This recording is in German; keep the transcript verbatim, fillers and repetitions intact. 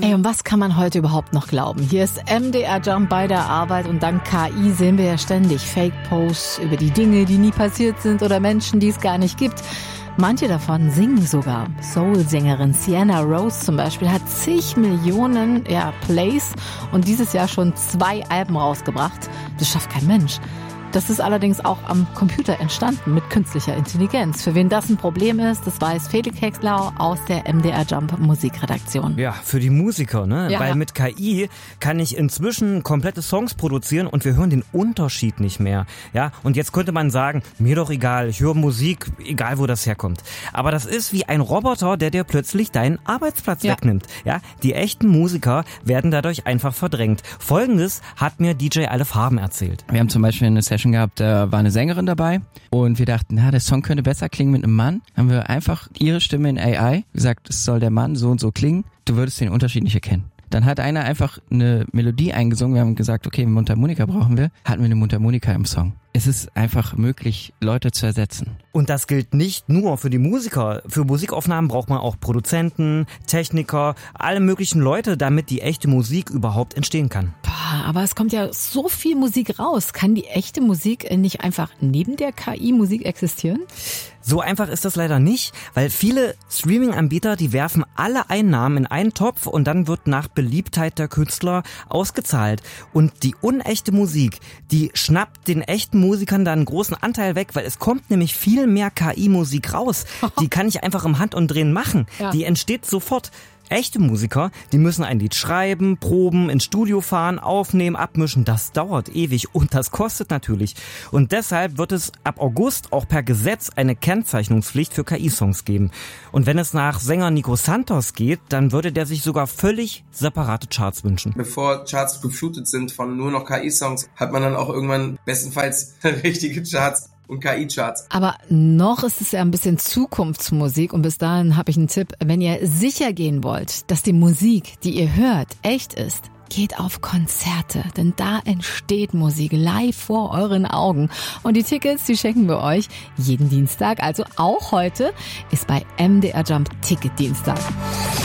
Ey, und was kann man heute überhaupt noch glauben? Hier ist M D R Jump bei der Arbeit und dank K I sehen wir ja ständig Fake-Posts über die Dinge, die nie passiert sind oder Menschen, die es gar nicht gibt. Manche davon singen sogar. Soul-Sängerin Sienna Rose zum Beispiel hat zig Millionen ja, Plays und dieses Jahr schon zwei Alben rausgebracht. Das schafft kein Mensch. Das ist allerdings auch am Computer entstanden mit künstlicher Intelligenz. Für wen das ein Problem ist, das weiß Felix Hexlau aus der M D R Jump Musikredaktion. Ja, für die Musiker, ne? Ja. Weil mit K I kann ich inzwischen komplette Songs produzieren und wir hören den Unterschied nicht mehr. Ja, und jetzt könnte man sagen, mir doch egal, ich höre Musik, egal wo das herkommt. Aber das ist wie ein Roboter, der dir plötzlich deinen Arbeitsplatz Ja. wegnimmt. Ja, die echten Musiker werden dadurch einfach verdrängt. Folgendes hat mir D J Alle Farben erzählt. Wir haben zum Beispiel eine Session gehabt, da war eine Sängerin dabei und wir dachten, na, der Song könnte besser klingen mit einem Mann. Haben wir einfach ihre Stimme in A I gesagt, es soll der Mann so und so klingen. Du würdest den Unterschied nicht erkennen. Dann hat einer einfach eine Melodie eingesungen. Wir haben gesagt, okay, Mundharmonika brauchen wir. Hatten wir eine Mundharmonika im Song. Es ist einfach möglich, Leute zu ersetzen. Und das gilt nicht nur für die Musiker. Für Musikaufnahmen braucht man auch Produzenten, Techniker, alle möglichen Leute, damit die echte Musik überhaupt entstehen kann. Boah, aber es kommt ja so viel Musik raus. Kann die echte Musik nicht einfach neben der K I-Musik existieren? So einfach ist das leider nicht, weil viele Streaming-Anbieter, die werfen alle Einnahmen in einen Topf und dann wird nach Beliebtheit der Künstler ausgezahlt. Und die unechte Musik, die schnappt den echten Musikern da einen großen Anteil weg, weil es kommt nämlich viel mehr K I-Musik raus. Die kann ich einfach im Handumdrehen machen. Ja. Die entsteht sofort. Echte Musiker, die müssen ein Lied schreiben, proben, ins Studio fahren, aufnehmen, abmischen. Das dauert ewig und das kostet natürlich. Und deshalb wird es ab August auch per Gesetz eine Kennzeichnungspflicht für K I-Songs geben. Und wenn es nach Sänger Nico Santos geht, dann würde der sich sogar völlig separate Charts wünschen. Bevor Charts geflutet sind von nur noch K I-Songs, hat man dann auch irgendwann bestenfalls richtige Charts und K I-Charts. Aber noch ist es ja ein bisschen Zukunftsmusik und bis dahin habe ich einen Tipp. Wenn ihr sicher gehen wollt, dass die Musik, die ihr hört, echt ist, geht auf Konzerte, denn da entsteht Musik live vor euren Augen. Und die Tickets, die schenken wir euch jeden Dienstag, also auch heute, ist bei M D R Jump Ticketdienstag.